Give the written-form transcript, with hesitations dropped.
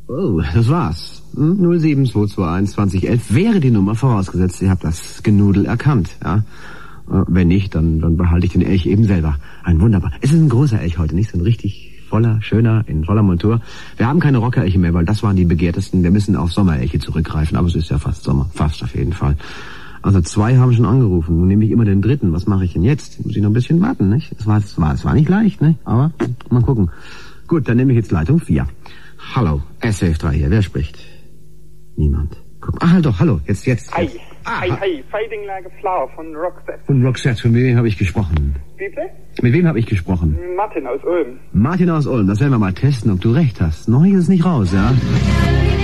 Oh, das war's. 07221 2011 wäre die Nummer, vorausgesetzt, ihr habt das Genudel erkannt, ja. Wenn nicht, dann behalte ich den Elch eben selber. Ein wunderbar. Es ist ein großer Elch heute, nicht so ein richtig voller, schöner, in voller Montur. Wir haben keine Rockerelche mehr, weil das waren die begehrtesten. Wir müssen auf Sommerelche zurückgreifen, aber es ist ja fast Sommer. Fast auf jeden Fall. Also 2 haben schon angerufen. Nun nehme ich immer den 3. Was mache ich denn jetzt? Muss ich noch ein bisschen warten, nicht? Es war nicht leicht, ne? Aber mal gucken. Gut, dann nehme ich jetzt Leitung 4. Hallo, SWF3 hier. Wer spricht? Niemand. Guck. Halt doch, hallo. Jetzt. Hi, Fading Like a Flower von Roxette. Von Roxette, von wem habe ich gesprochen? Bitte? Mit wem habe ich gesprochen? Martin aus Ulm. Martin aus Ulm, das werden wir mal testen, ob du recht hast. Noch ist es nicht raus, ja?